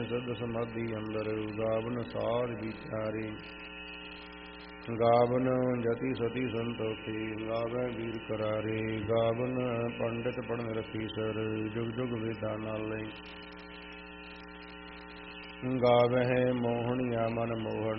ਸਿਧ ਸਮਾਧੀ ਅੰਦਰ, ਗਾਵਨ ਸਾਧ ਵਿਚਾਰੇ। ਗਾਵਨ ਜਤੀ ਸਤੀ ਸੰਤੋਖੀ, ਗਾਵੈ ਵੀਰ ਕਰਾਰੇ। ਗਾਵਨ ਪੰਡਿਤ ਪੜਨ ਰਖੀ ਸਰ, ਜੁਗ ਜੁਗ ਵੇਦਾਂ ਨਾਲੇ। ਗਾਵਹਿ ਮੋਹਣੀਆ ਮਨ ਮੋਹਣ,